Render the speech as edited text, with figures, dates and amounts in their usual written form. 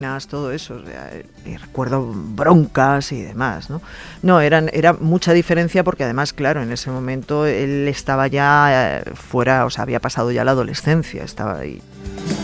todo eso, o sea, y recuerdo broncas y demás, ¿no? No, era mucha diferencia porque además, claro, en ese momento él estaba ya fuera, o sea, había pasado ya la adolescencia, estaba ahí.